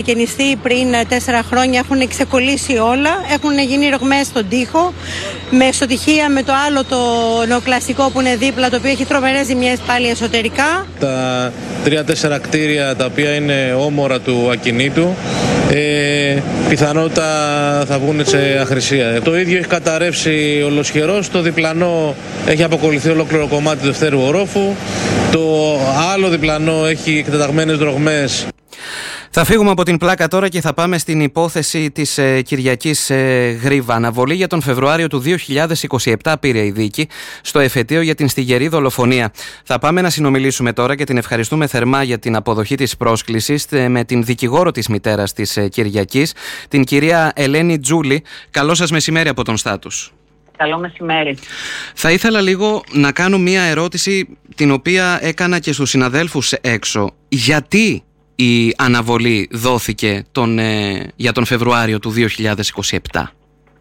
ανακαινιστεί πριν 4 χρόνια, έχουν ξεκολλήσει όλα, έχουν γίνει ρογμές στον τοίχο, με ισοτυχία με το άλλο το νεοκλασικό που είναι δίπλα, το οποίο έχει τρομερές ζημιές πάλι εσωτερικά. Τα 3-4 κτίρια τα οποία είναι όμορα του ακινήτου, πιθανότατα θα βγουν σε αχρησία. Το ίδιο έχει καταρρεύσει ολοσχερός, το διπλανό έχει αποκολληθεί ολόκληρο κομμάτι του δευτέρου ορόφου, το άλλο διπλανό έχει εκτεταγμένες ρογμές. Θα φύγουμε από την πλάκα τώρα και θα πάμε στην υπόθεση της Κυριακής Γρίβα. Αναβολή για τον Φεβρουάριο του 2027 πήρε η δίκη στο εφετείο για την στιγερή δολοφονία. Θα πάμε να συνομιλήσουμε τώρα και την ευχαριστούμε θερμά για την αποδοχή της πρόσκλησης με την δικηγόρο της μητέρας της Κυριακής, την κυρία Ελένη Τζούλη. Καλό σας μεσημέρι από τον Στάτους. Καλό μεσημέρι. Θα ήθελα λίγο να κάνω μία ερώτηση την οποία έκανα και στους συναδέλφους έξω. Γιατί η αναβολή δόθηκε για τον Φεβρουάριο του 2027?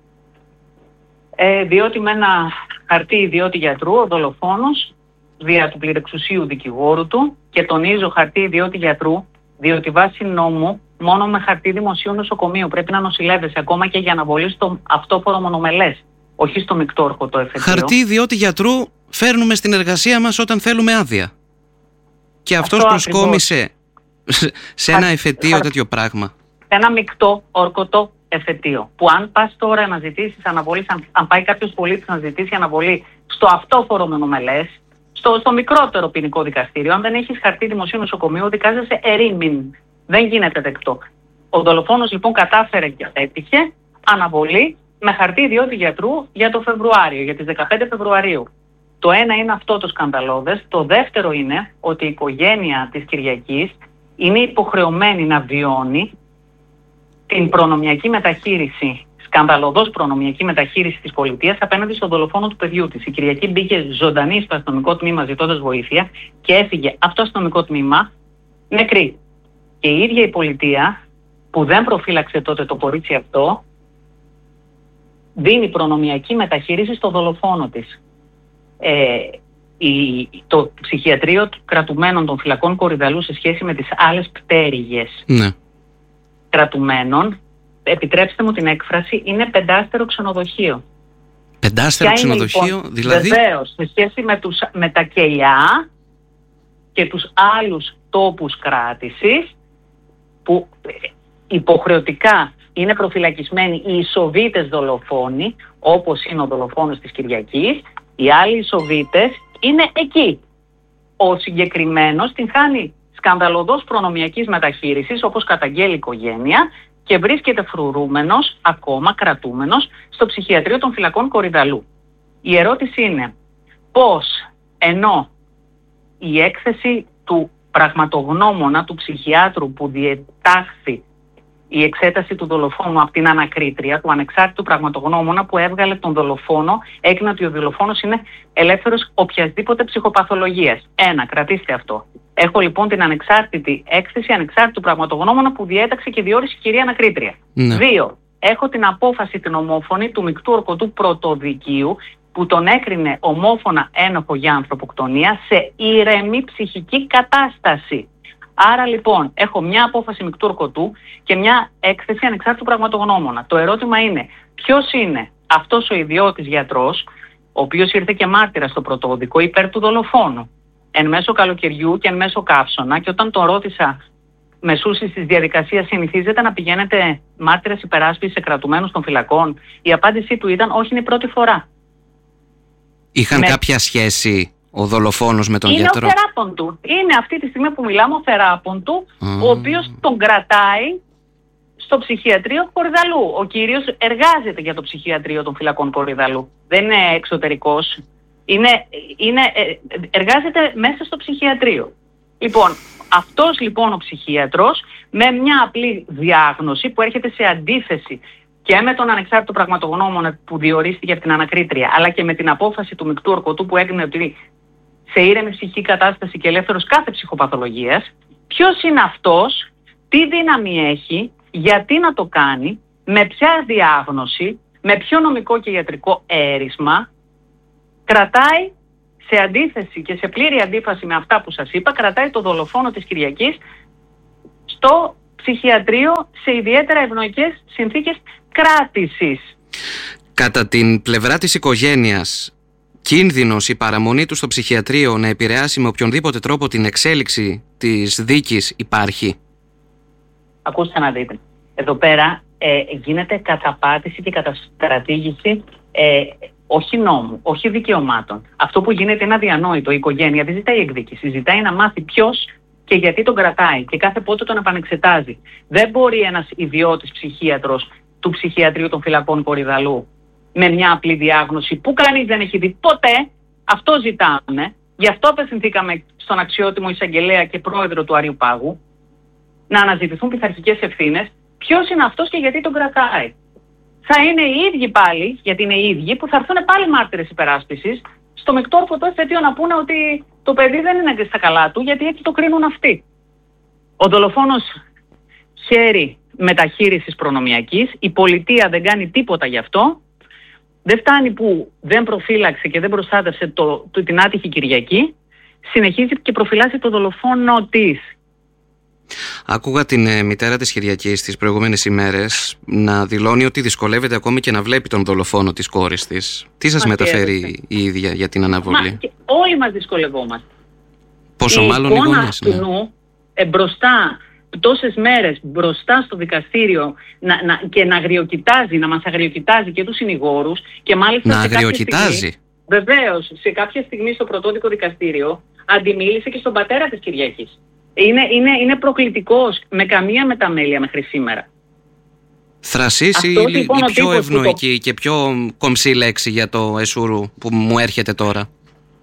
Διότι με ένα χαρτί ιδιώτη γιατρού, ο δολοφόνος, δια του πληρεξουσίου δικηγόρου του, και τονίζω χαρτί ιδιώτη γιατρού, διότι βάσει νόμου μόνο με χαρτί δημοσίου νοσοκομείου πρέπει να νοσηλεύεσαι ακόμα και για αναβολή στο αυτόφορο μονομελές, όχι στο μεικτό ορκωτό εφετείο. Χαρτί ιδιώτη γιατρού φέρνουμε στην εργασία μας όταν θέλουμε άδεια. Και αυτός προσκόμισε σε ένα εφετείο τέτοιο πράγμα. Ένα μεικτό ορκωτό εφετείο. Που αν πας τώρα να ζητήσεις αναβολή, αν πάει κάποιος πολίτης να ζητήσει αναβολή στο αυτόφορο μονομελές, στο μικρότερο ποινικό δικαστήριο, αν δεν έχεις χαρτί δημοσίου νοσοκομείου, δικάζεσαι ερήμην. Δεν γίνεται δεκτό. Ο δολοφόνος λοιπόν κατάφερε και έτυχε αναβολή με χαρτί ιδιώτη γιατρού για το Φεβρουάριο, για τις 15 Φεβρουαρίου. Το ένα είναι αυτό το σκανδαλώδες. Το δεύτερο είναι ότι η οικογένεια της Κυριακής είναι υποχρεωμένη να βιώνει την προνομιακή μεταχείριση, σκανδαλωδώς προνομιακή μεταχείριση της πολιτείας απέναντι στον δολοφόνο του παιδιού της. Η Κυριακή μπήκε ζωντανή στο αστυνομικό τμήμα ζητώντας βοήθεια και έφυγε από το αστυνομικό τμήμα νεκρή. Και η ίδια η πολιτεία, που δεν προφύλαξε τότε το κορίτσι αυτό, δίνει προνομιακή μεταχείριση στο δολοφόνο της. Το ψυχιατρίο κρατουμένων των φυλακών Κορυδαλού σε σχέση με τις άλλες πτέρυγες κρατουμένων, επιτρέψτε μου την έκφραση, είναι πεντάστερο ξενοδοχείο. Πεντάστερο ξενοδοχείο, λοιπόν, δηλαδή? Βεβαίως, σε σχέση με τα κελιά και τους άλλους τόπους κράτησης, που υποχρεωτικά είναι προφυλακισμένοι οι ισοβίτες δολοφόνοι, όπως είναι ο δολοφόνος της Κυριακής, οι άλλοι ισοβίτες είναι εκεί. Ο συγκεκριμένος την χάνει σκανδαλωδώς προνομιακής μεταχείρισης, όπως καταγγέλει η οικογένεια, και βρίσκεται φρουρούμενος, ακόμα κρατούμενος, στο ψυχιατρίο των φυλακών Κορυδαλού. Η ερώτηση είναι πώς, ενώ η έκθεση του πραγματογνώμονα, του ψυχιάτρου που διετάχθη η εξέταση του δολοφόνου από την ανακρίτρια, του ανεξάρτητου πραγματογνώμονα που έβγαλε τον δολοφόνο, έκρινε ότι ο δολοφόνος είναι ελεύθερος οποιασδήποτε ψυχοπαθολογίας. Ένα, κρατήστε αυτό. Έχω λοιπόν την ανεξάρτητη έκθεση ανεξάρτητου πραγματογνώμονα που διέταξε και διόρισε η κυρία ανακρίτρια. Ναι. 2. Έχω την απόφαση την ομόφωνη του μεικτού ορκωτού πρωτοδικείου που τον έκρινε ομόφωνα ένοχο για ανθρωποκτονία σε ήρεμη ψυχική κατάσταση. Άρα λοιπόν έχω μια απόφαση μεικτού ορκωτού και μια έκθεση ανεξάρτητου πραγματογνώμονα. Το ερώτημα είναι ποιος είναι αυτός ο ιδιώτης γιατρός, ο οποίος ήρθε και μάρτυρα στο πρωτόδικο υπέρ του δολοφόνου, εν μέσω καλοκαιριού και εν μέσω καύσωνα, και όταν τον ρώτησα μεσούσης της διαδικασίας, συνηθίζεται να πηγαίνετε μάρτυρας υπεράσπισης σε κρατουμένους των φυλακών? Η απάντησή του ήταν όχι, είναι η πρώτη φορά. Είχαν κάποια σχέση ο δολοφόνος με τον γιατρό? Είναι ο θεράπων του. Είναι αυτή τη στιγμή που μιλάμε ο θεράπων του, ο οποίος τον κρατάει στο ψυχιατρίο Κορυδαλού. Ο κύριος εργάζεται για το ψυχιατρίο των φυλακών Κορυδαλού. Δεν είναι εξωτερικός. Εργάζεται μέσα στο ψυχιατρίο. Λοιπόν, αυτός λοιπόν ο ψυχίατρος με μια απλή διάγνωση που έρχεται σε αντίθεση και με τον ανεξάρτητο πραγματογνώμονα που διορίστηκε από την ανακρίτρια, αλλά και με την απόφαση του μεικτού ορκωτού που έγινε ότι σε ήρεμη ψυχική κατάσταση και ελεύθερος κάθε ψυχοπαθολογίας, ποιος είναι αυτός, τι δύναμη έχει, γιατί να το κάνει, με ποια διάγνωση, με ποιο νομικό και ιατρικό έρισμα, κρατάει σε αντίθεση και σε πλήρη αντίφαση με αυτά που σας είπα, κρατάει το δολοφόνο της Κυριακής στο ψυχιατρίο σε ιδιαίτερα ευνοϊκές συνθήκες κράτησης. Κατά την πλευρά της οικογένειας, κίνδυνος η παραμονή του στο ψυχιατρίο να επηρεάσει με οποιονδήποτε τρόπο την εξέλιξη της δίκης υπάρχει? Ακούστε να δείτε. Εδώ πέρα γίνεται καταπάτηση και καταστρατήγηση όχι νόμου, όχι δικαιωμάτων. Αυτό που γίνεται είναι αδιανόητο. Η οικογένεια δεν ζητάει εκδίκηση. Ζητάει να μάθει ποιος και γιατί τον κρατάει και κάθε πότε τον επανεξετάζει. Δεν μπορεί ένας ιδιώτης ψυχίατρος του ψυχιατρίου των φυλακών Κορυδαλλού με μια απλή διάγνωση που κανείς δεν έχει δει ποτέ, αυτό ζητάμε. Γι' αυτό απευθυνθήκαμε στον αξιότιμο εισαγγελέα και πρόεδρο του Αριουπάγου να αναζητηθούν πειθαρχικές ευθύνες. Ποιος είναι αυτός και γιατί τον κρατάει? Θα είναι οι ίδιοι πάλι, γιατί είναι οι ίδιοι, που θα έρθουν πάλι μάρτυρες υπεράσπισης στο μεικτόρκωτο εφετείο να πούνε ότι το παιδί δεν είναι στα καλά του, γιατί έτσι το κρίνουν αυτοί. Ο δολοφόνος χαίρει μεταχείρισης προνομιακής, η πολιτεία δεν κάνει τίποτα γι' αυτό. Δεν φτάνει που δεν προφύλαξε και δεν προστάτευσε την άτυχη Κυριακή, συνεχίζει και προφυλάσσει το δολοφόνο της. Άκουγα την μητέρα της Κυριακής τις προηγούμενες ημέρες να δηλώνει ότι δυσκολεύεται ακόμη και να βλέπει τον δολοφόνο της κόρης της. Τι σας μεταφέρει η ίδια για την αναβολή? Όλοι μας δυσκολευόμαστε. Πόσο μάλλον οι γονείς. Η εικόνα του νου μπροστά, τόσες μέρες μπροστά στο δικαστήριο και να αγριοκοιτάζει, να μας αγριοκοιτάζει και τους συνηγόρους και μάλιστα να αγριοκοιτάζει. Βεβαίως, σε κάποια στιγμή στο πρωτόδικο δικαστήριο αντιμίλησε και στον πατέρα της Κυριακής. Είναι προκλητικός, με καμία μεταμέλεια μέχρι σήμερα. Θρασής ή λοιπόν, η πιο ευνοϊκή και πιο κομψή λέξη για το Εσουρού που μου έρχεται τώρα?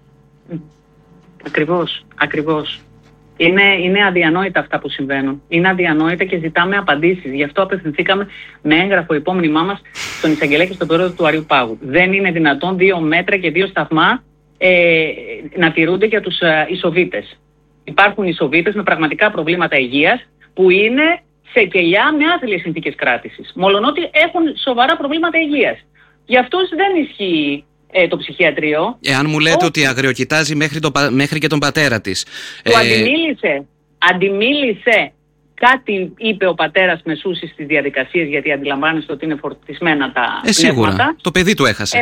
Ακριβώς. Είναι αδιανόητα αυτά που συμβαίνουν. Είναι αδιανόητα και ζητάμε απαντήσεις. Γι' αυτό απευθυνθήκαμε με έγγραφο υπόμνημά μας στον εισαγγελέα και στον πρόεδρο του Αριουπάγου. Δεν είναι δυνατόν 2 μέτρα και 2 σταθμά να τηρούνται για τους ισοβήτες. Υπάρχουν ισοβήτες με πραγματικά προβλήματα υγείας που είναι σε κελιά με άθλιες συνθήκες κράτησης. Μολονότι έχουν σοβαρά προβλήματα υγείας. Γι' αυτούς δεν ισχύει το ψυχιατρίο. Εάν μου λέτε ότι αγριοκοιτάζει μέχρι και τον πατέρα της. Του αντιμίλησε. Κάτι είπε ο πατέρας μεσούσης στις διαδικασίες, γιατί αντιλαμβάνεστε ότι είναι φορτισμένα τα σίγουρα. πνεύματα. Το παιδί του έχασε.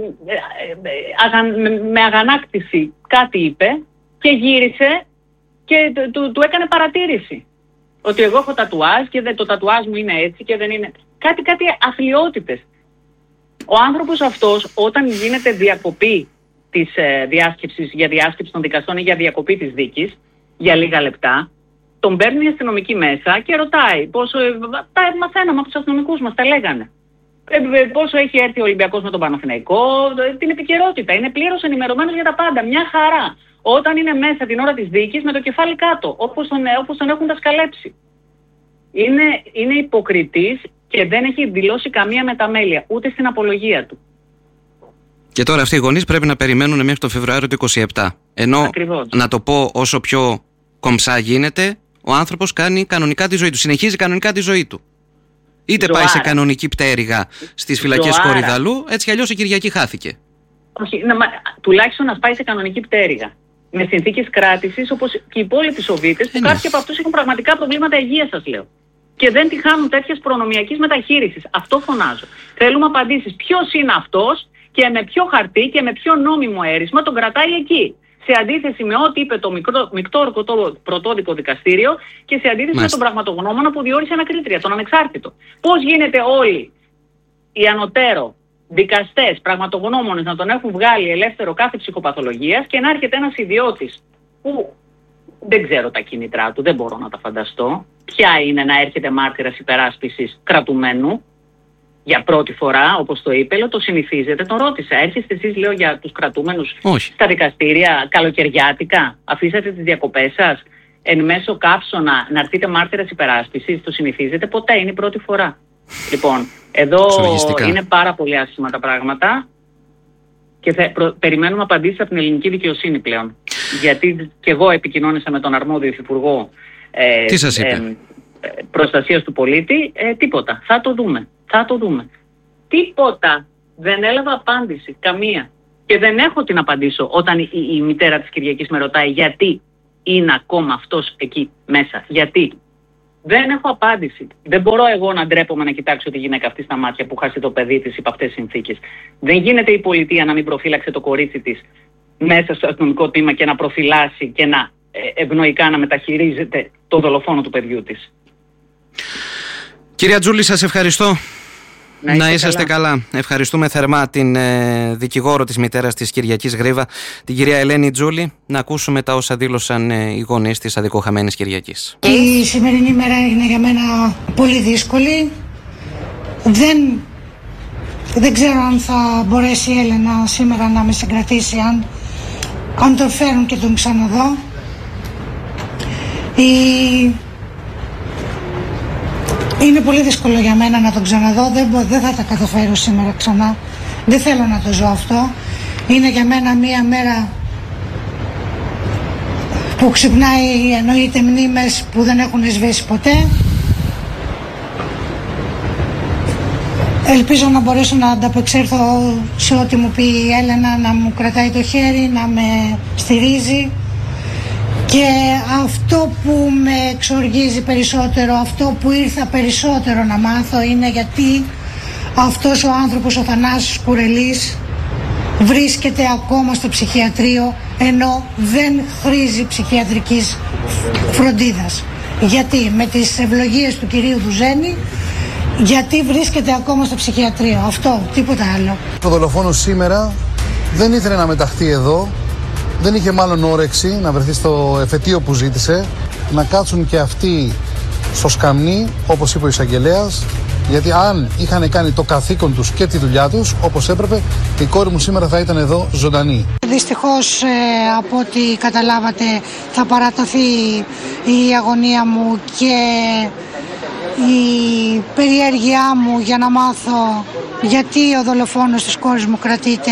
Με αγανάκτηση κάτι είπε και γύρισε και του έκανε παρατήρηση. Ότι εγώ έχω τατουάζ και το τατουάζ μου είναι έτσι και δεν είναι... Κάτι αθλιότητες. Ο άνθρωπος αυτός, όταν γίνεται διακοπή της διάσκεψης, για διάσκεψη των δικαστών ή για διακοπή της δίκης, για λίγα λεπτά, τον παίρνει η αστυνομική μέσα και ρωτάει πόσο... Τα μαθαίναμε από τους αστυνομικούς μας, τα λέγανε. Πόσο έχει έρθει ο Ολυμπιακός με τον Παναθηναϊκό, την επικαιρότητα. Είναι πλήρως ενημερωμένος για τα πάντα. Μια χαρά. Όταν είναι μέσα την ώρα της δίκης με το κεφάλι κάτω, όπως τον έχουν δασκαλέψει. Είναι υποκριτής και δεν έχει δηλώσει καμία μεταμέλεια, ούτε στην απολογία του. Και τώρα αυτοί οι γονείς πρέπει να περιμένουν μέχρι τον Φεβρουάριο του 2027. Ενώ, ακριβώς, να το πω όσο πιο κομψά γίνεται, ο άνθρωπος κάνει κανονικά τη ζωή του, συνεχίζει κανονικά τη ζωή του. Είτε πάει σε κανονική πτέρυγα στις φυλακές Κορυδαλλού, έτσι κι αλλιώς η Κυριακή χάθηκε. Όχι, τουλάχιστον να πάει σε κανονική πτέρυγα. Με συνθήκες κράτησης, όπως και οι υπόλοιποι Σοβίτες, που κάποιοι από αυτούς έχουν πραγματικά προβλήματα υγείας, σας λέω. Και δεν τη χάνουν τέτοιες προνομιακής μεταχείρισης. Αυτό φωνάζω. Θέλουμε απαντήσεις. Ποιος είναι αυτός και με ποιο χαρτί και με ποιο νόμιμο έρισμα τον κρατάει εκεί. Σε αντίθεση με ό,τι είπε το μεικτό πρωτόδικο δικαστήριο και σε αντίθεση με τον πραγματογνώμονα που διόρισε ανακρίτρια, τον ανεξάρτητο. Πώς γίνεται όλοι οι ανωτέρω δικαστές, πραγματογνώμονες να τον έχουν βγάλει ελεύθερο κάθε ψυχοπαθολογίας και να έρχεται ένας ιδιώτης που δεν ξέρω τα κίνητρά του, δεν μπορώ να τα φανταστώ. Ποια είναι να έρχεται μάρτυρας υπεράσπισης κρατουμένου για πρώτη φορά, όπως το είπε, το συνηθίζετε, τον ρώτησα. Έρχεστε εσείς, λέω, για τους κρατούμενους στα δικαστήρια καλοκαιριάτικα, αφήσατε τις διακοπές σας, εν μέσω καύσωνα να έρθετε μάρτυρας υπεράσπισης, το συνηθίζετε? Ποτέ, είναι η πρώτη φορά. Λοιπόν, εδώ είναι πάρα πολύ άσχημα τα πράγματα και περιμένουμε απαντήσεις από την ελληνική δικαιοσύνη πλέον. Γιατί και εγώ επικοινώνησα με τον αρμόδιο υφυπουργό προστασίας του πολίτη, τίποτα. Θα το δούμε. Τίποτα. Δεν έλαβα απάντηση, καμία. Και δεν έχω την απαντήσω όταν η μητέρα της Κυριακής με ρωτάει γιατί είναι ακόμα αυτός εκεί μέσα. Γιατί. Δεν έχω απάντηση. Δεν μπορώ εγώ να ντρέπομαι να κοιτάξω τη γυναίκα αυτή στα μάτια που χάσει το παιδί της υπό αυτές τις συνθήκες. Δεν γίνεται η πολιτεία να μην προφύλαξε το κορίτσι της μέσα στο αστυνομικό τμήμα και να προφυλάσει και να ευνοϊκά να μεταχειρίζεται το δολοφόνο του παιδιού της. Κυρία Τζούλη, σας ευχαριστώ. Να είσαστε καλά. Ευχαριστούμε θερμά την δικηγόρο της μητέρας της Κυριακής Γρίβα, την κυρία Ελένη Τζούλη. Να ακούσουμε τα όσα δήλωσαν οι γονείς της αδικοχαμένης Κυριακής. Η σημερινή μέρα είναι για μένα πολύ δύσκολη. Δεν ξέρω αν θα μπορέσει η Έλενα σήμερα να με συγκρατήσει, αν τον φέρουν και τον ξαναδώ. Είναι πολύ δύσκολο για μένα να τον ξαναδώ, δεν θα τα καταφέρω σήμερα ξανά. Δεν θέλω να το ζω αυτό. Είναι για μένα μία μέρα που ξυπνάει, εννοείται, μνήμες που δεν έχουν σβήσει ποτέ. Ελπίζω να μπορέσω να ανταπεξέλθω σε ό,τι μου πει η Έλενα, να μου κρατάει το χέρι, να με στηρίζει. Και αυτό που με εξοργίζει περισσότερο, αυτό που ήρθα περισσότερο να μάθω, είναι γιατί αυτός ο άνθρωπος, ο Θανάσης Κουρελής, βρίσκεται ακόμα στο ψυχιατρίο, ενώ δεν χρήζει ψυχιατρικής φροντίδας. Γιατί με τις ευλογίες του κυρίου Δουζένη, γιατί βρίσκεται ακόμα στο ψυχιατρίο. Αυτό, τίποτα άλλο. Το δολοφόνο σήμερα δεν ήθελε να μεταχθεί εδώ. Δεν είχε μάλλον όρεξη να βρεθεί στο εφετείο που ζήτησε, να κάτσουν και αυτοί στο σκαμνί, όπως είπε ο εισαγγελέας, γιατί αν είχαν κάνει το καθήκον τους και τη δουλειά τους, όπως έπρεπε, η κόρη μου σήμερα θα ήταν εδώ ζωντανή. Δυστυχώς, από ό,τι καταλάβατε, θα παραταθεί η αγωνία μου και η περιέργειά μου για να μάθω γιατί ο δολοφόνος της κόρης μου κρατείται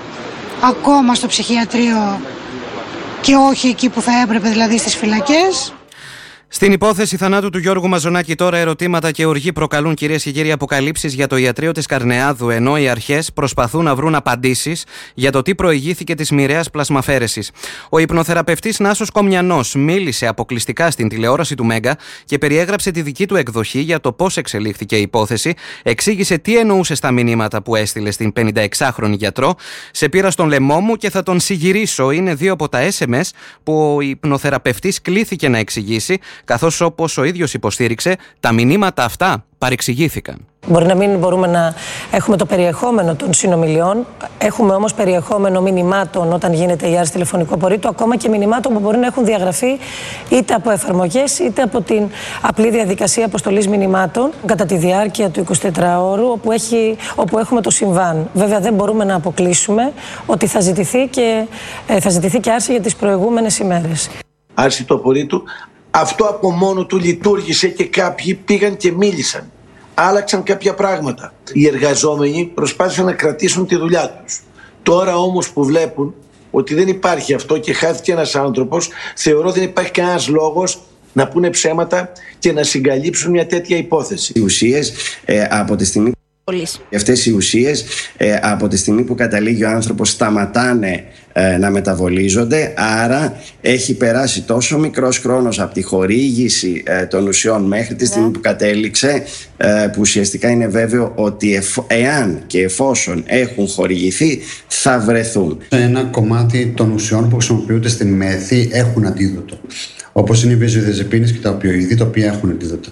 ακόμα στο ψυχιατρίο και όχι εκεί που θα έπρεπε, δηλαδή στις φυλακές. Στην υπόθεση θανάτου του Γιώργου Μαζονάκη τώρα ερωτήματα και οργή προκαλούν, κυρίες και κύριοι, αποκαλύψεις για το ιατρείο της Καρνεάδου, ενώ οι αρχές προσπαθούν να βρουν απαντήσεις για το τι προηγήθηκε της μοιραίας πλασμαφαίρεσης. Ο υπνοθεραπευτής Νάσος Κομιανός μίλησε αποκλειστικά στην τηλεόραση του Μέγκα και περιέγραψε τη δική του εκδοχή για το πώς εξελίχθηκε η υπόθεση, εξήγησε τι εννοούσε στα μηνύματα που έστειλε στην 56χρονη γιατρό. Σε πήρα στον λαιμό μου και θα τον συγυρίσω. Είναι δύο από τα SMS που ο υπνοθεραπευτής κλήθηκε να εξηγήσει, καθώς, όπως ο ίδιος υποστήριξε, τα μηνύματα αυτά παρεξηγήθηκαν. Μπορεί να μην μπορούμε να έχουμε το περιεχόμενο των συνομιλιών, έχουμε όμως περιεχόμενο μηνυμάτων όταν γίνεται η άρση τηλεφωνικού απορρίτου, ακόμα και μηνυμάτων που μπορεί να έχουν διαγραφεί είτε από εφαρμογές είτε από την απλή διαδικασία αποστολής μηνυμάτων κατά τη διάρκεια του 24ωρου, όπου έχουμε το συμβάν. Βέβαια, δεν μπορούμε να αποκλείσουμε ότι θα ζητηθεί και άρση για τις προηγούμενες ημέρες. Άρση του απορρίτου. Αυτό από μόνο του λειτουργήσε και κάποιοι πήγαν και μίλησαν. Άλλαξαν κάποια πράγματα. Οι εργαζόμενοι προσπάθησαν να κρατήσουν τη δουλειά τους. Τώρα όμως που βλέπουν ότι δεν υπάρχει αυτό και χάθηκε ένας άνθρωπος, θεωρώ δεν υπάρχει κανένας λόγος να πούνε ψέματα και να συγκαλύψουν μια τέτοια υπόθεση. Οι ουσίες από τη στιγμή... Αυτές οι ουσίες από τη στιγμή που καταλήγει ο άνθρωπος σταματάνε να μεταβολίζονται, άρα έχει περάσει τόσο μικρός χρόνος από τη χορήγηση των ουσιών μέχρι τη στιγμή που κατέληξε, που ουσιαστικά είναι βέβαιο ότι εάν και εφόσον έχουν χορηγηθεί θα βρεθούν. Ένα κομμάτι των ουσιών που χρησιμοποιούνται στην μέθη έχουν αντίδοτο, όπως είναι οι βενζοδιαζεπίνες και τα οπιοειδή, τα οποία έχουν αντίδοτο.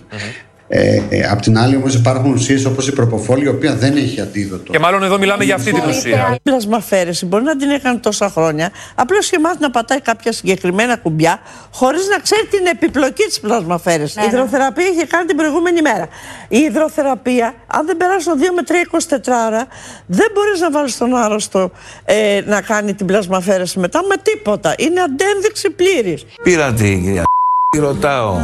Απ' την άλλη όμως υπάρχουν ουσίες όπως η προποφόλη, η οποία δεν έχει αντίδοτο. Και μάλλον εδώ μιλάμε για αυτή την ουσία. Η πλασμαφαίρεση μπορεί να την έκανε τόσα χρόνια, απλώς είχε μάθει να πατάει κάποια συγκεκριμένα κουμπιά χωρίς να ξέρει την επιπλοκή της πλασμαφαίρεσης. Η υδροθεραπεία είχε κάνει την προηγούμενη μέρα. Η υδροθεραπεία, αν δεν περάσουν 2 με 3 24 ώρα, δεν μπορείς να βάλεις τον άρρωστο να κάνει την πλασμαφαίρεση μετά με τίποτα. Είναι αντένδειξη πλήρης. Πήρα την ρωτάω.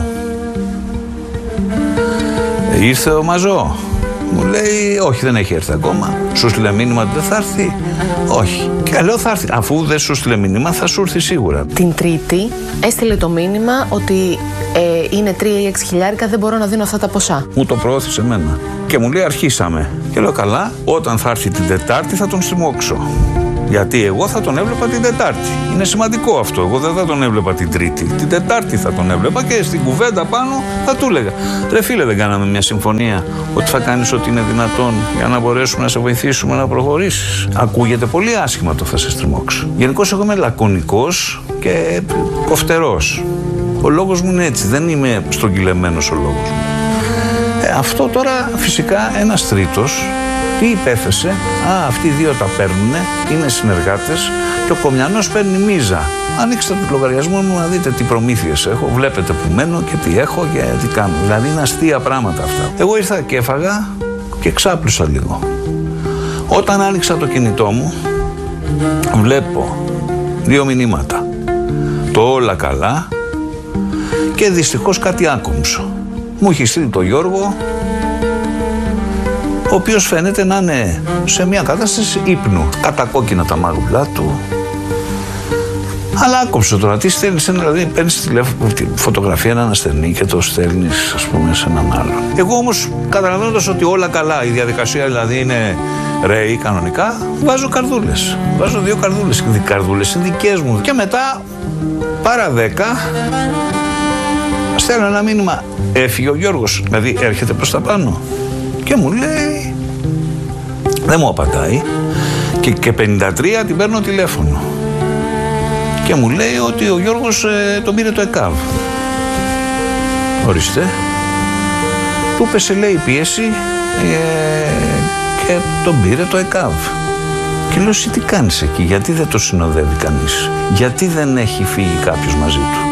Ήρθε ο Μαζό. Μου λέει όχι, δεν έχει έρθει ακόμα. Σου στείλε μήνυμα ότι δεν θα έρθει. Όχι. Και λέω θα έρθει. Αφού δεν σου στείλε μήνυμα θα σου έρθει σίγουρα. Την Τρίτη έστειλε το μήνυμα ότι είναι 3 ή 6 χιλιάρικα, δεν μπορώ να δίνω αυτά τα ποσά. Μου το προώθησε εμένα. Και μου λέει αρχίσαμε. Και λέω καλά, όταν θα έρθει την Τετάρτη θα τον στριμώξω. Γιατί εγώ θα τον έβλεπα την Τετάρτη. Είναι σημαντικό αυτό. Εγώ δεν θα τον έβλεπα την Τρίτη. Την Τετάρτη θα τον έβλεπα και στην κουβέντα πάνω θα του έλεγα: ρε φίλε, δεν κάναμε μια συμφωνία ότι θα κάνεις ό,τι είναι δυνατόν για να μπορέσουμε να σε βοηθήσουμε να προχωρήσεις? Ακούγεται πολύ άσχημα το θα σε στριμώξω. Γενικώς εγώ είμαι λακωνικός και κοφτερός. Ο λόγος μου είναι έτσι. Δεν είμαι στρογγυλεμένος ο λόγος μου. Αυτό τώρα φυσικά ένας τρίτος τι υπέθεσε? Αυτοί οι δύο τα παίρνουνε, είναι συνεργάτες και ο Κομιανός παίρνει μίζα. Ανοίξτε το λογαριασμό μου να δείτε τι προμήθειες έχω, βλέπετε που μένω και τι έχω και τι κάνω. Δηλαδή είναι αστεία πράγματα αυτά. Εγώ ήρθα και έφαγα και ξάπλωσα λίγο. Όταν άνοιξα το κινητό μου, βλέπω 2 μηνύματα. Το όλα καλά και δυστυχώς κάτι άκομψο. Μου έχει στείλει το Γιώργο, ο οποίος φαίνεται να είναι σε μια κατάσταση ύπνου. Κατακόκκινα τα μάγουλά του. Αλλά άκοψε τώρα, τι στέλνεις, δηλαδή παίρνεις φωτογραφία έναν ασθενή και το στέλνεις, ας πούμε, σε έναν άλλον. Εγώ όμως, καταλαβαίνοντας ότι όλα καλά, η διαδικασία δηλαδή είναι ρέι κανονικά, βάζω καρδούλες. Βάζω 2 καρδούλες. Οι καρδούλες είναι δικές μου. Και μετά, παρά 10, στέλνω ένα μήνυμα. Έφυγε ο Γιώργος, δηλαδή έρχεται προς τα πάνω. Και μου λέει, δεν μου απαντάει. Και 53 την παίρνω τηλέφωνο. Και μου λέει ότι ο Γιώργος τον πήρε το ΕΚΑΒ. Ορίστε. Του πέσε, λέει, πίεση και τον πήρε το ΕΚΑΒ. Και λέω, εσύ τι κάνεις εκεί, γιατί δεν το συνοδεύει κανείς? Γιατί δεν έχει φύγει κάποιος μαζί του?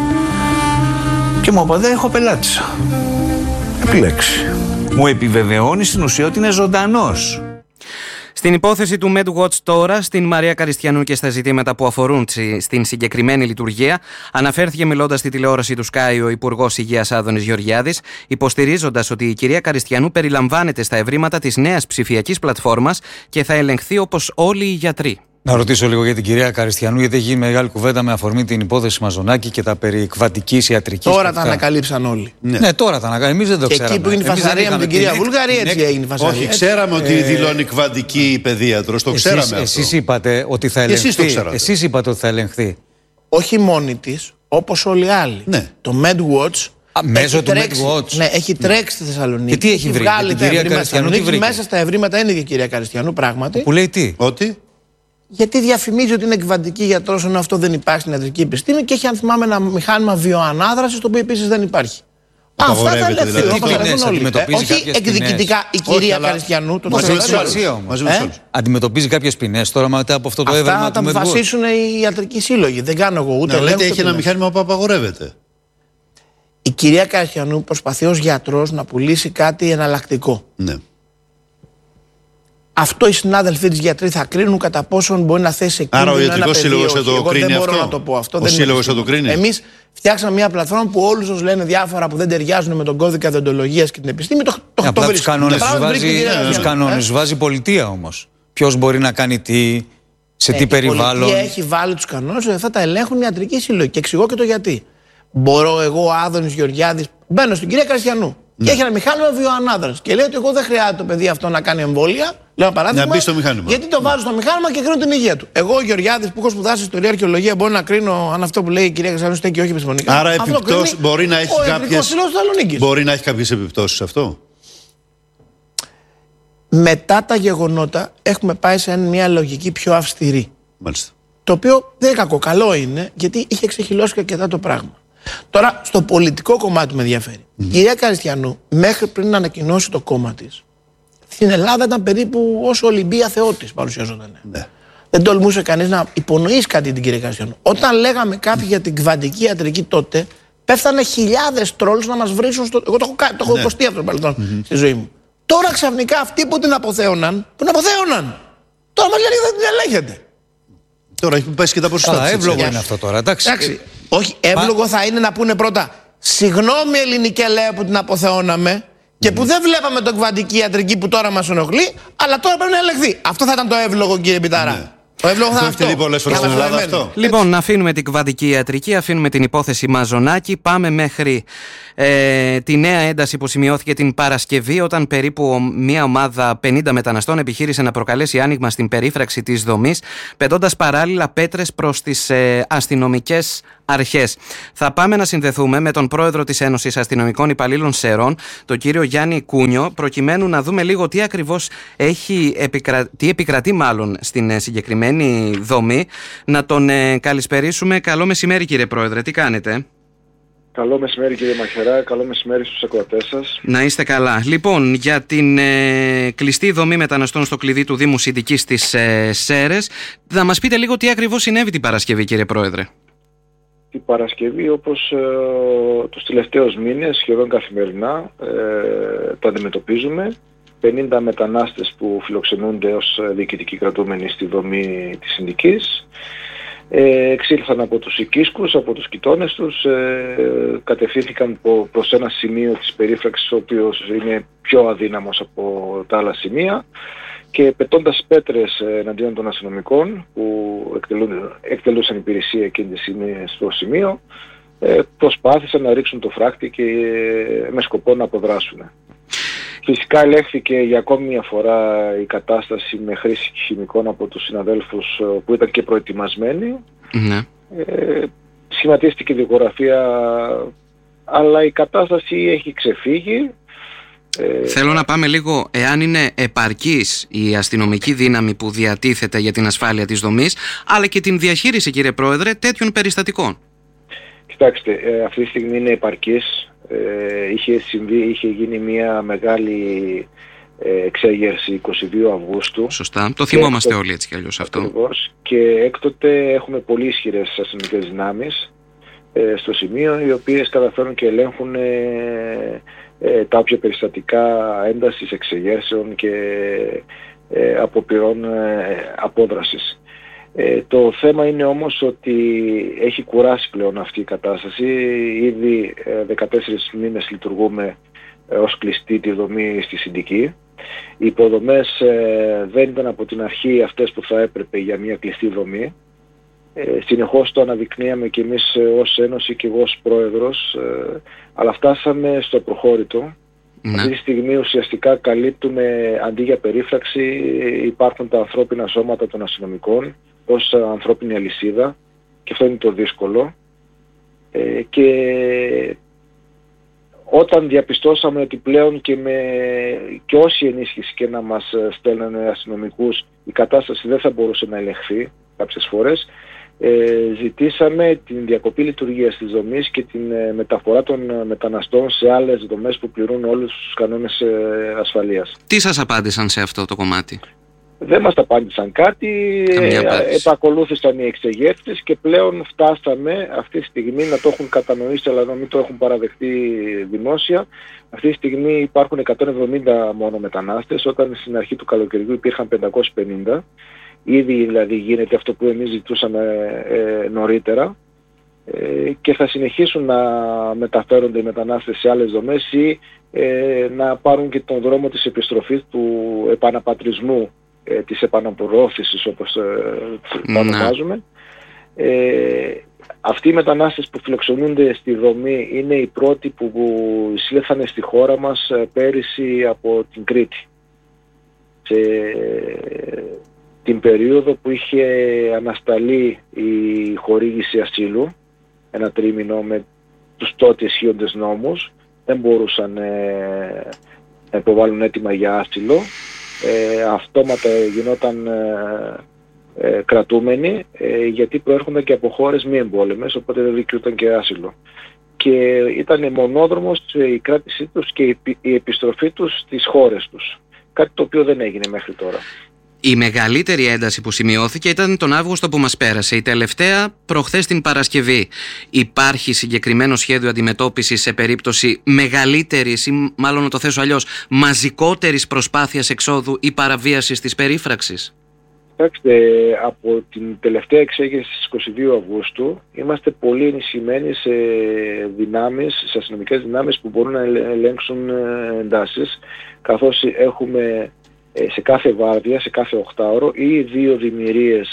Και μου απαντάει, έχω πελάτησα. Επιλέξει. Μου επιβεβαιώνει στην ουσία ότι είναι ζωντανός. Στην υπόθεση του MedWatch τώρα, στην Μαρία Καριστιανού και στα ζητήματα που αφορούν στην συγκεκριμένη λειτουργία, αναφέρθηκε μιλώντας στη τηλεόραση του Sky ο Υπουργός Υγείας Άδωνης Γεωργιάδης, υποστηρίζοντας ότι η κυρία Καριστιανού περιλαμβάνεται στα ευρήματα της νέας ψηφιακής πλατφόρμας και θα ελεγχθεί όπως όλοι οι γιατροί. Να ρωτήσω λίγο για την κυρία Καριστιανού, γιατί έχει γίνει μεγάλη κουβέντα με αφορμή την υπόθεση Μαζονάκη και τα περί εκβατικής ιατρικής. Τώρα τα ανακαλύψαν όλοι. Ναι, τώρα τα ανακαλύψαν. Εμείς δεν το ξέραμε. Και εκεί που είναι η φασαρία με την κυρία Βούλγαρη, έτσι έγινε η φασαρία. Όχι, ξέραμε ότι δηλώνει εκβατική παιδίατρος. Το ξέραμε αυτό. Εσείς είπατε ότι θα ελεγχθεί. Εσείς είπατε ότι θα ελεγχθεί. Όχι μόνη της, όπως όλοι οι άλλοι. Ναι. Το MedWatch. Μέσω του MedWatch. Ναι, έχει τρέξει στη Θεσσαλονίκη. Και τι έχει βρει? Βγάλει τα ευρήματα. Μέσα στα ευρήματα είναι και η κυρία Καριστιανού, πράγματι. Που λέει τι? Ότι. Γιατί διαφημίζει ότι είναι εκβατική γιατρός, ενώ αυτό δεν υπάρχει στην ιατρική επιστήμη και έχει, αν θυμάμαι, ένα μηχάνημα βιοανάδρασης, το οποίο επίσης δεν υπάρχει. Αυτά θα ελεγχθεί. Όχι εκδικητικά η κυρία Καριστιανού. Αντιμετωπίζει κάποιες ποινές τώρα μετά από αυτό το έβρεμα? Αυτά θα τα αποφασίσουν οι ιατρικοί σύλλογοι. Δεν κάνω εγώ ούτε ελέγχο. Λέτε έχει ένα μηχάνημα που απαγορεύεται. Η κυρία Καριστιανού προσπαθεί ως γιατρός να πουλήσει κάτι εναλλακτικό. Ναι. Αυτό οι συνάδελφοί της γιατροί θα κρίνουν κατά πόσον μπορεί να θέσει σε κίνδυνο. Άρα ο ιατρικός σύλλογος θα το κρίνει αυτό? Δεν μπορώ να το πω αυτό. Ο σύλλογος θα το κρίνει. Εμείς φτιάξαμε μια πλατφόρμα που όλους τους λένε διάφορα που δεν ταιριάζουν με τον κώδικα δεοντολογίας και την επιστήμη. Απλά τους κανόνες βάζει η πολιτεία όμως. Ποιος μπορεί να κάνει τι, σε τι περιβάλλον. Η πολιτεία έχει βάλει τους κανόνες ότι αυτά τα ελέγχουν οι ιατρικοί σύλλογοι. Και εξηγώ και το γιατί. Μπορώ εγώ, Άδωνης Γεωργιάδης, μπαίνω στην κυρία Καριστιανού. Και έχει ένα μηχάνημα βιοανάδρασης. Και λέει ότι εγώ δεν χρειάζεται το παιδί αυτό να κάνει εμβόλια. Λέω ένα παράδειγμα. Να μπει στο μηχάνημα. Γιατί το βάζω στο μηχάνημα και κρίνω την υγεία του. Εγώ, ο Γεωργιάδης, που έχω σπουδάσει ιστορία, αρχαιολογία, μπορώ να κρίνω αν αυτό που λέει η κυρία Καριστιανού στέκει όχι επιστημονικά. Άρα μπορεί να έχει κάποιες επιπτώσεις αυτό. Μετά τα γεγονότα έχουμε πάει σε μια λογική πιο αυστηρή. Μάλιστα. Το οποίο δεν είναι κακό, καλό είναι, γιατί είχε ξεχυλώσει και αρκετά το πράγμα. Τώρα, στο πολιτικό κομμάτι με ενδιαφέρει. Η κυρία Καριστιανού, μέχρι πριν να ανακοινώσει το κόμμα της, στην Ελλάδα ήταν περίπου όσο Ολυμπία Θεότης παρουσιαζόταν. Ναι. Δεν τολμούσε κανείς να υπονοήσει κάτι την κυρία Καριστιανού. Όταν λέγαμε κάποιοι για την κβαντική ιατρική τότε, πέφτανε χιλιάδες τρόλους να μας βρίσουν στο. Εγώ το έχω υποστεί αυτό το παρελθόν στη ζωή μου. Τώρα ξαφνικά αυτοί που την αποθέωναν, τώρα μας λένε δεν την ελέγχεται. Τώρα έχει πέσει και τα ποσοστά. Εύλογο είναι αυτό τώρα, εντάξει. Όχι, εύλογο θα είναι να πούνε πρώτα συγγνώμη ελληνικέ λέω που την αποθεώναμε και που δεν βλέπαμε τον κβαντική ιατρική που τώρα μας ενοχλεί, αλλά τώρα πρέπει να ελεγχθεί. Αυτό θα ήταν το εύλογο, κύριε Πιτάρα. Το εύλογο θα αυτό. Λοιπόν, να αφήνουμε την κβαντική ιατρική, αφήνουμε την υπόθεση Μαζονάκη. Πάμε μέχρι τη νέα ένταση που σημειώθηκε την Παρασκευή, όταν περίπου μια ομάδα 50 μεταναστών επιχείρησε να προκαλέσει άνοιγμα στην περίφραξη της δομής, πετώντας παράλληλα πέτρες προς τις αστυνομικές αρχές. Θα πάμε να συνδεθούμε με τον πρόεδρο της Ένωσης Αστυνομικών Υπαλλήλων Σερών, τον κύριο Γιάννη Κούνιο, προκειμένου να δούμε λίγο τι ακριβώς τι επικρατεί μάλλον στην συγκεκριμένη δομή. Να τον καλησπερίσουμε. Καλό μεσημέρι, κύριε Πρόεδρε, τι κάνετε? Καλό μεσημέρι, κύριε Μαχαιρά, καλό μεσημέρι στους ακροατές σας. Να είστε καλά. Λοιπόν, για την κλειστή δομή μεταναστών στο κλειδί του Δήμου Συντικής στις Σέρρες, θα μας πείτε λίγο τι ακριβώς συνέβη την Παρασκευή, κύριε Πρόεδρε. Την Παρασκευή, όπως τους τελευταίους μήνες, σχεδόν καθημερινά το αντιμετωπίζουμε. 50 μετανάστες που φιλοξενούνται ως διοικητικοί κρατούμενοι στη δομή της Συντικής. Εξήλθαν από τους οικίσκους, από τους γειτόνες τους, κατευθύνθηκαν προς ένα σημείο της περίφραξης, ο οποίος είναι πιο αδύναμος από τα άλλα σημεία, και πετώντας πέτρες εναντίον των αστυνομικών που εκτελούσαν υπηρεσία εκείνη τη στιγμή στο σημείο, προσπάθησαν να ρίξουν το φράχτη και με σκοπό να αποδράσουν. Φυσικά ελέγχθηκε για ακόμη μια φορά η κατάσταση με χρήση χημικών από τους συναδέλφους που ήταν και προετοιμασμένοι. Ναι. Σχηματίστηκε δικογραφία, αλλά η κατάσταση έχει ξεφύγει. Θέλω να πάμε λίγο εάν είναι επαρκής η αστυνομική δύναμη που διατίθεται για την ασφάλεια της δομής, αλλά και την διαχείριση, κύριε Πρόεδρε, τέτοιων περιστατικών. Κοιτάξτε, αυτή τη στιγμή είναι επαρκής. Είχε γίνει μια μεγάλη εξέγερση 22 Αυγούστου. Σωστά, το θυμόμαστε όλοι έτσι κι αλλιώς αυτό. Ακριβώς, και έκτοτε έχουμε πολύ ισχυρές αστυνομικές δυνάμεις στο σημείο, οι οποίες καταφέρουν και ελέγχουν τα όποια περιστατικά έντασης, εξεγέρσεων και αποπειρών απόδρασης. Το θέμα είναι όμως ότι έχει κουράσει πλέον αυτή η κατάσταση. Ήδη 14 μήνες λειτουργούμε ως κλειστή τη δομή στη Συντική. Οι υποδομές δεν ήταν από την αρχή αυτές που θα έπρεπε για μια κλειστή δομή. Συνεχώς το αναδεικνύαμε και εμείς ως Ένωση και εγώ ως Πρόεδρος, αλλά φτάσαμε στο προχώρητο. Ναι. Αυτή τη στιγμή ουσιαστικά καλύπτουμε, αντί για περίφραξη, υπάρχουν τα ανθρώπινα σώματα των αστυνομικών ως ανθρώπινη αλυσίδα, και αυτό είναι το δύσκολο. Και όταν διαπιστώσαμε ότι πλέον και όση ενίσχυση και να μας στέλνανε αστυνομικούς, η κατάσταση δεν θα μπορούσε να ελεγχθεί κάποιες φορές, ζητήσαμε την διακοπή λειτουργίας της δομής και την μεταφορά των μεταναστών σε άλλες δομές που πληρούν όλους τους κανόνες ασφαλείας. Τι σας απάντησαν σε αυτό το κομμάτι? Δεν μας απάντησαν κάτι, επακολούθησαν οι εξεγέρσεις και πλέον φτάσαμε αυτή τη στιγμή, να το έχουν κατανοήσει αλλά να μην το έχουν παραδεχτεί δημόσια. Αυτή τη στιγμή υπάρχουν 170 μόνο μετανάστες, όταν στην αρχή του καλοκαιριού υπήρχαν 550. Ήδη δηλαδή γίνεται αυτό που εμείς ζητούσαμε νωρίτερα, και θα συνεχίσουν να μεταφέρονται οι μετανάστες σε άλλες δομές ή να πάρουν και τον δρόμο της επιστροφής, του επαναπατρισμού, της επαναπορρόφησης όπως το ονομάζουμε. Αυτοί οι μετανάστες που φιλοξενούνται στη δομή είναι οι πρώτοι που εισήλθαν στη χώρα μας πέρυσι από την Κρήτη. Σε την περίοδο που είχε ανασταλεί η χορήγηση ασύλου, ένα τρίμηνο με τους τότε ισχύοντες νόμους, δεν μπορούσαν να υποβάλουν αίτημα για άσυλο. Αυτόματα γινόταν κρατούμενοι, γιατί προέρχονταν και από χώρες μη εμπόλεμες, οπότε δεν δικαιούταν και άσυλο. Και ήταν μονόδρομος η κράτησή τους και η επιστροφή τους στις χώρες τους. Κάτι το οποίο δεν έγινε μέχρι τώρα. Η μεγαλύτερη ένταση που σημειώθηκε ήταν τον Αύγουστο που μας πέρασε. Η τελευταία προχθές την Παρασκευή. Υπάρχει συγκεκριμένο σχέδιο αντιμετώπισης σε περίπτωση μεγαλύτερης ή μάλλον να το θέσω αλλιώς, μαζικότερης προσπάθειας εξόδου ή παραβίασης της περίφραξης? Κοιτάξτε, από την τελευταία εξέγερση στις 22 Αυγούστου είμαστε πολύ ενισχυμένοι σε δυνάμεις, σε αστυνομικές δυνάμεις που μπορούν να ελέγξουν εντάσεις, καθώς έχουμε σε κάθε βάρδια, σε κάθε 8ωρο ή 2 δημιουργίες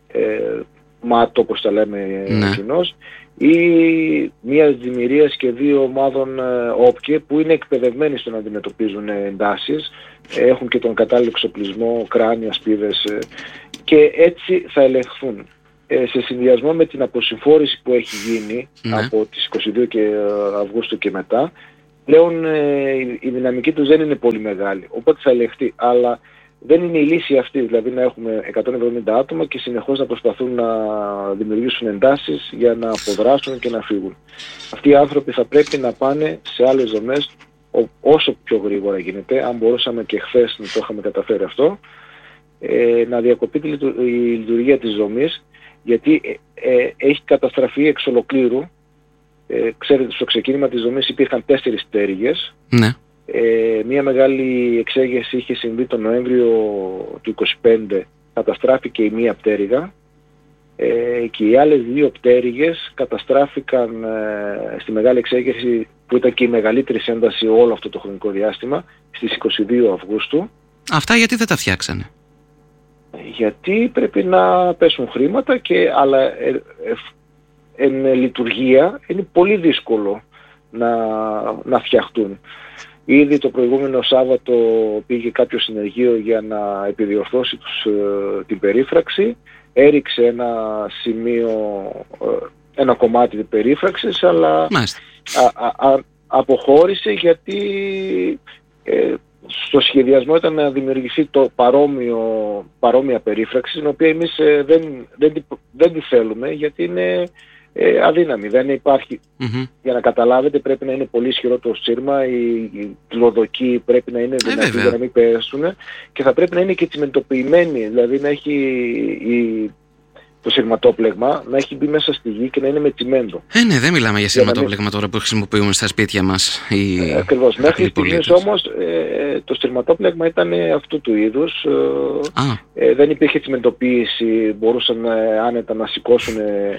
ΜΑΤ, όπως τα λέμε κοινώς, ή μια δημιουργία και δύο ομάδων όπκε που είναι εκπαιδευμένοι στο να αντιμετωπίζουν εντάσεις, έχουν και τον κατάλληλο εξοπλισμό, κράνια, σπίδες, και έτσι θα ελεγχθούν. Σε συνδυασμό με την αποσυμφόρηση που έχει γίνει από τις 22 και Αυγούστου και μετά, πλέον η δυναμική τους δεν είναι πολύ μεγάλη, οπότε θα ελεγχθεί. Αλλά δεν είναι η λύση αυτή, δηλαδή να έχουμε 170 άτομα και συνεχώς να προσπαθούν να δημιουργήσουν εντάσεις για να αποδράσουν και να φύγουν. Αυτοί οι άνθρωποι θα πρέπει να πάνε σε άλλες δομές όσο πιο γρήγορα γίνεται. Αν μπορούσαμε και χθες να το είχαμε καταφέρει αυτό, να διακοπεί η λειτουργία της δομής, γιατί έχει καταστραφεί εξ ολοκλήρου. Ξέρετε, στο ξεκίνημα της δομής υπήρχαν 4 πτέρυγες. Ναι. Μία μεγάλη εξέγερση είχε συμβεί τον Νοέμβριο του 25, καταστράφηκε η μία πτέρυγα, και οι άλλες 2 πτέρυγες καταστράφηκαν στη μεγάλη εξέγερση, που ήταν και η μεγαλύτερη ένταση όλο αυτό το χρονικό διάστημα, στις 22 Αυγούστου. Αυτά γιατί δεν τα φτιάξανε? Γιατί πρέπει να πέσουν χρήματα, αλλά εν λειτουργία είναι πολύ δύσκολο να φτιαχτούν. Ήδη το προηγούμενο Σάββατο πήγε κάποιο συνεργείο για να επιδιορθώσει την περίφραξη, έριξε ένα κομμάτι της περίφραξης, αλλά αποχώρησε, γιατί στο σχεδιασμό ήταν να δημιουργηθεί το παρόμοια περίφραξη, την οποία εμείς δεν τη θέλουμε, γιατί είναι αδύναμη, δεν υπάρχει. Για να καταλάβετε, πρέπει να είναι πολύ ισχυρό το σύρμα, οι κλωδοκοί πρέπει να είναι δυνατοί για να μην πέσουν, και θα πρέπει να είναι και τσιμεντοποιημένοι, δηλαδή να έχει το σειρματόπλεγμα να έχει μπει μέσα στη γη και να είναι με τσιμέντο. Ναι, δεν μιλάμε για σειρματόπλεγμα τώρα που χρησιμοποιούμε στα σπίτια μας. Ακριβώς. Μέχρι στιγμής όμως το σειρματόπλεγμα ήταν αυτού του είδους. Δεν υπήρχε τσιμεντοποίηση, μπορούσαν άνετα να σηκώσουν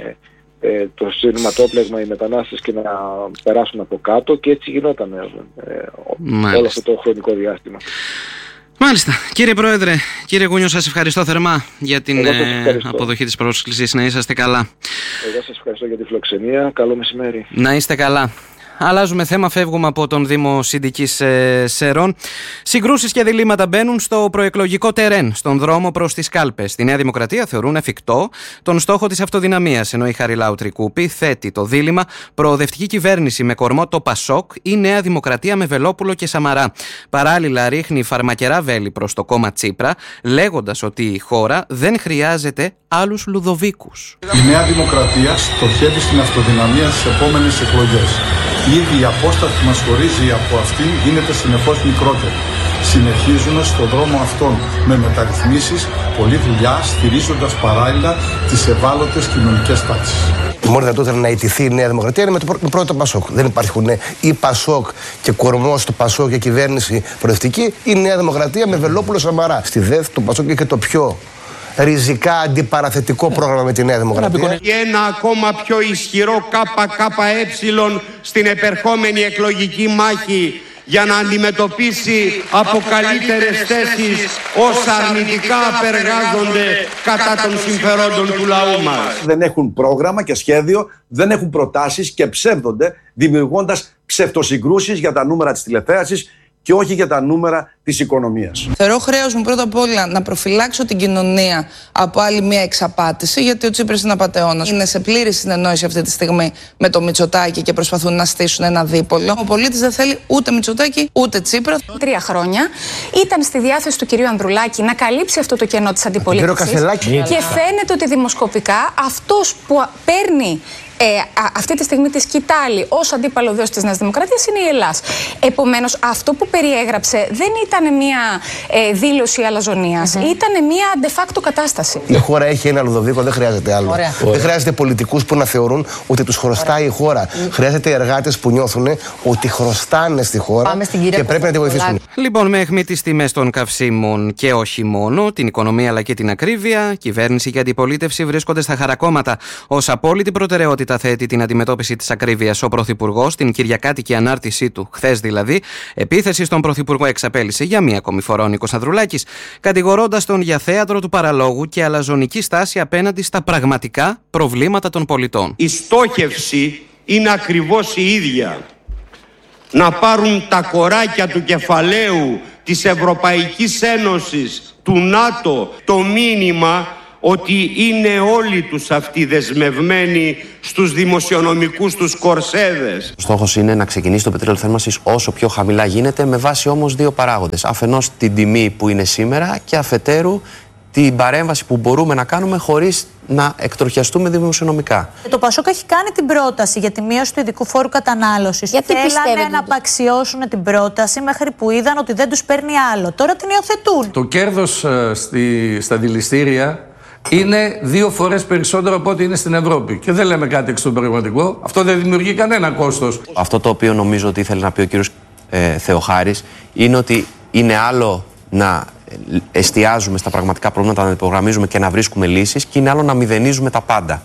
το σειρματόπλεγμα οι μετανάστες και να περάσουν από κάτω, και έτσι γινόταν όλο αυτό το χρονικό διάστημα. Μάλιστα. Κύριε Πρόεδρε, κύριε Γούνιο, σας ευχαριστώ θερμά για την αποδοχή της πρόσκλησης. Να είσαστε καλά. Εγώ σας ευχαριστώ για τη φιλοξενία. Καλό μεσημέρι. Να είστε καλά. Αλλάζουμε θέμα, φεύγουμε από τον Δήμο Συντικής Σερών. Συγκρούσεις και διλήμματα μπαίνουν στο προεκλογικό τερέν, στον δρόμο προς τις κάλπες. Στη Νέα Δημοκρατία θεωρούν εφικτό τον στόχο της αυτοδυναμίας, ενώ η Χαριλάου Τρικούπη θέτει το δίλημμα προοδευτική κυβέρνηση με κορμό το Πασόκ ή Νέα Δημοκρατία με Βελόπουλο και Σαμαρά. Παράλληλα, ρίχνει φαρμακερά βέλη προς το κόμμα Τσίπρα, λέγοντας ότι η χώρα δεν χρειάζεται άλλους Λουδοβίκους. Η Νέα Δημοκρατία στοχεύει στην αυτοδυναμία στις επόμενες εκλογές. Ήδη η απόσταση που μας χωρίζει από αυτήν γίνεται συνεχώς μικρότερη. Συνεχίζουμε στον δρόμο αυτόν με μεταρρυθμίσεις, πολλή δουλειά, στηρίζοντας παράλληλα τις ευάλωτες κοινωνικές τάξεις. Η μόνη δυνατότητα να ιτηθεί η Νέα Δημοκρατία είναι με το πρώτο Πασόκ. Δεν υπάρχουν ή Πασόκ και κορμός του Πασόκ για κυβέρνηση προοδευτική, ή Νέα Δημοκρατία με Βελόπουλο Σαμαρά. Στη ΔΕΘ το Πασόκ είχε το πιο ριζικά αντιπαραθετικό πρόγραμμα με τη Νέα Δημοκρατία. Και ένα ακόμα πιο ισχυρό ΚΚΕ στην επερχόμενη εκλογική μάχη για να αντιμετωπίσει από καλύτερες θέσεις όσα αρνητικά απεργάζονται κατά των συμφερόντων του λαού μας. Δεν έχουν πρόγραμμα και σχέδιο, δεν έχουν προτάσεις και ψεύδονται, δημιουργώντας ψευτοσυγκρούσεις για τα νούμερα της τηλεθέασης και όχι για τα νούμερα της οικονομίας. Θεωρώ χρέος μου πρώτα απ' όλα να προφυλάξω την κοινωνία από άλλη μια εξαπάτηση, γιατί ο Τσίπρας είναι απατεώνας. Είναι σε πλήρη συνεννόηση αυτή τη στιγμή με το Μητσοτάκη και προσπαθούν να στήσουν ένα δίπολο. Ο πολίτης δεν θέλει ούτε Μητσοτάκη ούτε Τσίπρα. 3 χρόνια ήταν στη διάθεση του κυρίου Ανδρουλάκη να καλύψει αυτό το κενό της αντιπολίτευσης. Και φαίνεται ότι δημοσκοπικά αυτός που παίρνει αυτή τη στιγμή τη σκητάλη ως αντίπαλο δέος της Νέας Δημοκρατίας είναι η Ελλάς. Επομένως, αυτό που περιέγραψε δεν ήταν μια δήλωση αλαζονίας, ήταν μια de facto κατάσταση. Η χώρα έχει ένα Λουδοβίκο, δεν χρειάζεται άλλο. Δεν χρειάζεται πολιτικούς που να θεωρούν ότι τους χρωστάει η χώρα. Χρειάζεται εργάτες που νιώθουν ότι χρωστάνε στη χώρα και πρέπει να τη βοηθήσουν. Λοιπόν, με αιχμή τις τιμές των καυσίμων και όχι μόνο, την οικονομία αλλά και την ακρίβεια, κυβέρνηση και αντιπολίτευση βρίσκονται στα χαρακόμματα. Ως απόλυτη προτεραιότητα θέτει την αντιμετώπιση της ακρίβειας ο Πρωθυπουργός, την κυριακάτικη ανάρτησή του, χθες δηλαδή, επίθεση στον Πρωθυπουργό εξαπέλυσε για μία ακόμη φορά ο Νίκος Ανδρουλάκης, κατηγορώντας τον για θέατρο του παραλόγου και αλαζονική στάση απέναντι στα πραγματικά προβλήματα των πολιτών. Η στόχευση είναι ακριβώς η ίδια. Να πάρουν τα κοράκια του κεφαλαίου της Ευρωπαϊκής Ένωσης, του ΝΑΤΟ, το μήνυμα ότι είναι όλοι τους αυτοί δεσμευμένοι στους δημοσιονομικούς τους κορσέδες. Ο στόχος είναι να ξεκινήσει το πετρέλαιο θέρμανσης όσο πιο χαμηλά γίνεται, με βάση όμως δύο παράγοντες. Αφενός την τιμή που είναι σήμερα και αφετέρου την παρέμβαση που μπορούμε να κάνουμε χωρίς να εκτροχιαστούμε δημοσιονομικά. Το Πασόκ έχει κάνει την πρόταση για τη μείωση του ειδικού φόρου κατανάλωσης. Γιατί θέλανε να απαξιώσουν την πρόταση μέχρι που είδαν ότι δεν τους παίρνει άλλο. Τώρα την υιοθετούν. Το κέρδος στα δηληστήρια είναι 2 φορές περισσότερο από ό,τι είναι στην Ευρώπη. Και δεν λέμε κάτι εξωπραγματικό. Αυτό δεν δημιουργεί κανένα κόστος. Αυτό το οποίο νομίζω ότι ήθελε να πει ο κύριος Θεοχάρης είναι ότι είναι άλλο να εστιάζουμε στα πραγματικά προβλήματα, να υπογραμμίζουμε και να βρίσκουμε λύσεις, και είναι άλλο να μηδενίζουμε τα πάντα.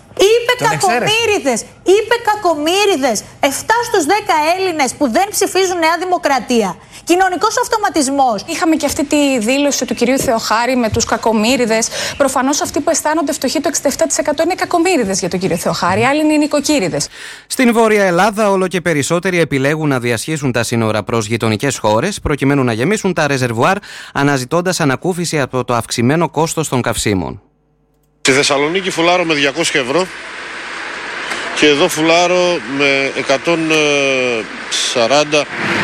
Είπε κακομοίριδες 7 στους 10 Έλληνες που δεν ψηφίζουν Νέα Δημοκρατία. Κοινωνικός αυτοματισμός. Είχαμε και αυτή τη δήλωση του κυρίου Θεοχάρη με τους κακομοίριδες. Προφανώς αυτοί που αισθάνονται φτωχοί, το 67% είναι κακομοίριδες για τον κύριο Θεοχάρη. Άλλοι είναι νοικοκύριδες. Στην Βόρεια Ελλάδα, όλο και περισσότεροι επιλέγουν να διασχίσουν τα σύνορα προς γειτονικές χώρες προκειμένου να γεμίσουν τα ρεζερβουάρ, αναζητώντας ανακούφιση από το αυξημένο κόστος των καυσίμων. Στη Θεσσαλονίκη φουλάρω με 200 ευρώ και εδώ φουλάρω με 140.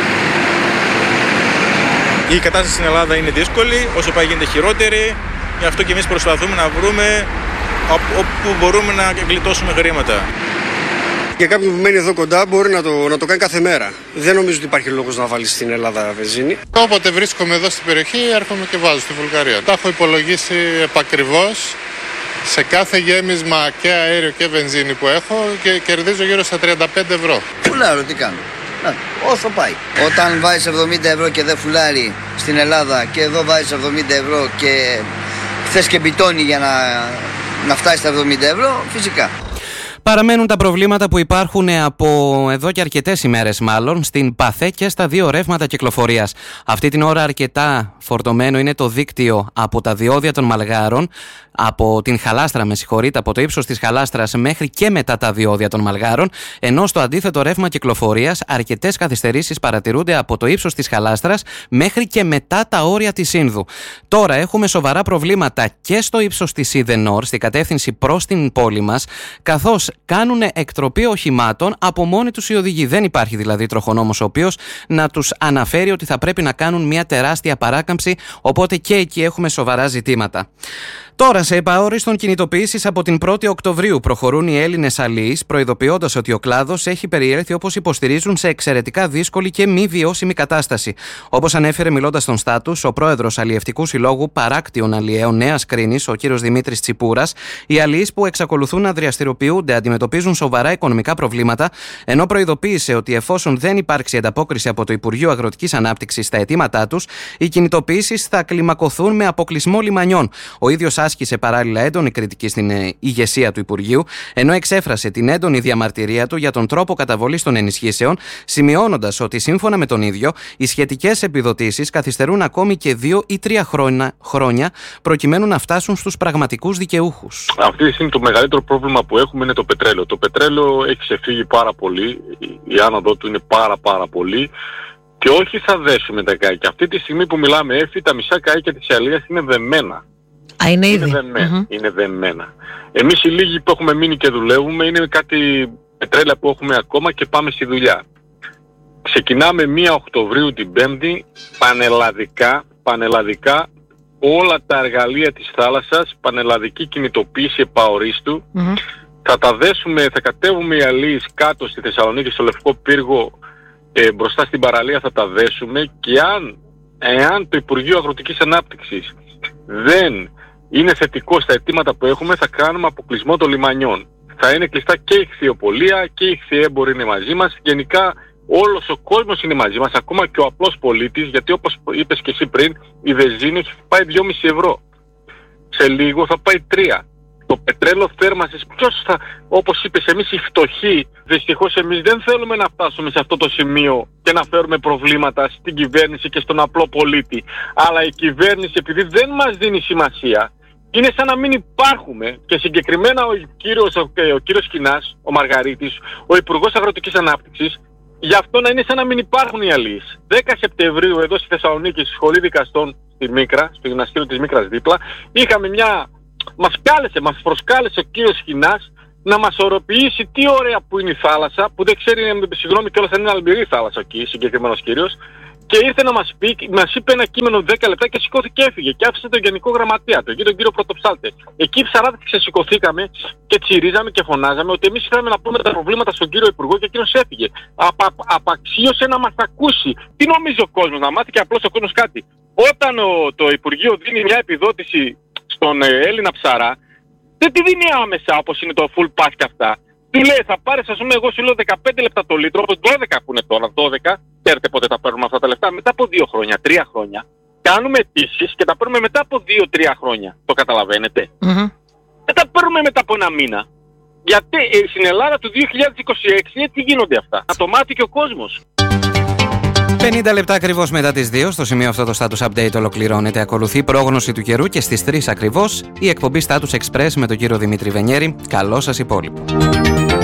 Η κατάσταση στην Ελλάδα είναι δύσκολη, όσο πάει γίνεται χειρότερη, γι' αυτό και εμείς προσπαθούμε να βρούμε όπου μπορούμε να γλιτώσουμε χρήματα. Και κάποιον που μένει εδώ κοντά μπορεί να το κάνει κάθε μέρα. Δεν νομίζω ότι υπάρχει λόγος να βάλει στην Ελλάδα βενζίνη. Όποτε βρίσκομαι εδώ στην περιοχή, έρχομαι και βάζω στη Βουλγαρία. Τα έχω υπολογίσει επακριβώς σε κάθε γέμισμα και αέριο και βενζίνη που έχω και κερδίζω γύρω στα 35 ευρώ. Φουλάρω, τι κάνω. Όσο πάει. Όταν βάζεις 70 ευρώ και δεν φουλάρει στην Ελλάδα και εδώ βάζεις 70 ευρώ και θες και μπιτόνι για να φτάσει στα 70 ευρώ, φυσικά. Παραμένουν τα προβλήματα που υπάρχουν από εδώ και αρκετές ημέρες μάλλον στην ΠΑΘΕ και στα 2 ρεύματα κυκλοφορίας. Αυτή την ώρα αρκετά φορτωμένο είναι το δίκτυο από τα διόδια των Μαλγάρων, από την Χαλάστρα, από το ύψος της Χαλάστρας μέχρι και μετά τα διόδια των Μαλγάρων, ενώ στο αντίθετο ρεύμα κυκλοφορίας αρκετές καθυστερήσεις παρατηρούνται από το ύψος της Χαλάστρας μέχρι και μετά τα όρια της Ίνδου. Τώρα έχουμε σοβαρά προβλήματα και στο ύψος της Ιδενόρ, στην κατεύθυνση προς την πόλη μας, καθώς κάνουν εκτροπή οχημάτων από μόνοι τους οι οδηγοί. Δεν υπάρχει δηλαδή τροχονόμος ο οποίος να τους αναφέρει ότι θα πρέπει να κάνουν μια τεράστια παράκαμψη, οπότε και εκεί έχουμε σοβαρά ζητήματα. Τώρα, σε επαόριστον κινητοποιήσεις από την 1η Οκτωβρίου προχωρούν οι Έλληνες αλλοίς, προειδοποιώντας ότι ο κλάδος έχει περιέλθει, όπως υποστηρίζουν, σε εξαιρετικά δύσκολη και μη βιώσιμη κατάσταση. Όπως ανέφερε μιλώντας στον Στάτους, ο πρόεδρος Αλλιευτικού Συλλόγου Παράκτιων Αλλιέων Νέας Κρίνης, ο κ. Δημήτρης Τσιπούρας, οι αλλοίς που εξακολουθούν να δραστηριοποιούνται αντιμετωπίζουν σοβαρά οικονομικά προβλήματα, ενώ προειδοποίησε ότι εφόσον δεν υπάρξει ανταπόκριση από το Υπουργείο Αγροτικής Ανάπτυξης στα αιτήματά τους, οι κινητοποιήσεις θα κλιμακωθούν με αποκλεισμό λιμανιών. Ο ίδιος άσκησε παράλληλα έντονη κριτική στην ηγεσία του Υπουργείου, ενώ εξέφρασε την έντονη διαμαρτυρία του για τον τρόπο καταβολής των ενισχύσεων, σημειώνοντας ότι σύμφωνα με τον ίδιο, οι σχετικές επιδοτήσεις καθυστερούν ακόμη και 2 ή 3 χρόνια προκειμένου να φτάσουν στους πραγματικούς δικαιούχους. Αυτή τη στιγμή το μεγαλύτερο πρόβλημα που έχουμε είναι το πετρέλαιο. Το πετρέλαιο έχει ξεφύγει πάρα πολύ, η άνοδο του είναι πάρα πολύ. Και όχι θα δέσουμε τα καίκια. Αυτή τη στιγμή που μιλάμε, τα μισά καίκια της αλίας είναι δεμένα. Είναι δεμένα. Εμείς οι λίγοι που έχουμε μείνει και δουλεύουμε είναι κάτι πετρέλαια που έχουμε ακόμα και πάμε στη δουλειά. Ξεκινάμε 1 Οκτωβρίου την Πέμπτη, πανελλαδικά όλα τα εργαλεία της θάλασσας, πανελλαδική κινητοποίηση επαορίστου. Θα τα δέσουμε, θα κατέβουμε οι αλλοίς κάτω στη Θεσσαλονίκη, στο Λευκό Πύργο, μπροστά στην παραλία θα τα δέσουμε, και εάν το Υπουργείο Αγροτικής Ανάπτυξης δεν είναι θετικό στα αιτήματα που έχουμε, θα κάνουμε αποκλεισμό των λιμανιών. Θα είναι κλειστά και η ηχθειοπωλεία και οι ηχθειέμποροι είναι μαζί μας. Γενικά όλος ο κόσμος είναι μαζί μας, ακόμα και ο απλός πολίτης, γιατί όπως είπες και εσύ πριν, η βενζίνη έχει πάει 2,5 ευρώ. Σε λίγο θα πάει 3. Το πετρέλαιο θέρμανσης, ποιος θα, όπως είπες, εμείς οι φτωχοί, δυστυχώς εμείς δεν θέλουμε να φτάσουμε σε αυτό το σημείο και να φέρουμε προβλήματα στην κυβέρνηση και στον απλό πολίτη. Αλλά η κυβέρνηση, επειδή δεν μας δίνει σημασία, είναι σαν να μην υπάρχουμε. Και συγκεκριμένα ο κύριος Κινάς, ο Μαργαρίτης, ο Υπουργός Αγροτικής Ανάπτυξης, γι' αυτό να είναι σαν να μην υπάρχουν οι αλίες. 10 Σεπτεμβρίου εδώ στη Θεσσαλονίκη, στη Σχολή Δικαστών, στη Μίκρα, στο γυμναστήριο της Μίκρας δίπλα, είχαμε μας προσκάλεσε ο κύριος Κινάς να μας οροποιήσει τι ωραία που είναι η θάλασσα, που δεν ξέρει, συγγνώμη κιόλας, αν είναι αλμπηρή θάλασσα εκεί, συγκεκριμένος κύριος, και ήρθε να μας πει, μας είπε ένα κείμενο 10 λεπτά και σηκώθηκε και έφυγε και άφησε τον Γενικό Γραμματέα, τον κύριο Πρωτοψάλτε. Εκεί ψαράδες ξεσηκωθήκαμε και τσιρίζαμε και φωνάζαμε ότι εμείς ήθελαμε να πούμε τα προβλήματα στον κύριο Υπουργό και εκείνος έφυγε. Απαξίωσε να μας ακούσει. Τι νομίζει ο κόσμος, να μάθει και απλώς ο κόσμος κάτι? Όταν το Υπουργείο δίνει μια επιδότηση στον Έλληνα ψαρά, δεν τη δίνει άμεσα όπως είναι το full pass και αυτά. Του λέει, θα πάρεις, ας πούμε, εγώ σου λέω 15 λεπτά το λίτρο, όπως 12 που είναι τώρα, 12, ξέρετε πότε θα παίρνουμε αυτά τα λεφτά? Μετά από 2 χρόνια, 3 χρόνια. Κάνουμε αιτήσεις και τα παίρνουμε μετά από 2-3 χρόνια. Το καταλαβαίνετε? Δεν τα παίρνουμε μετά από 1 μήνα. Γιατί στην Ελλάδα του 2026 έτσι γίνονται αυτά. Να το μάθει και ο κόσμος. 50 λεπτά ακριβώς μετά τις 2, στο σημείο αυτό το Status Update ολοκληρώνεται. Ακολουθεί πρόγνωση του καιρού και στις 3 ακριβώς η εκπομπή Status Express με τον κύριο Δημήτρη Βενιέρη. Καλό σας υπόλοιπο.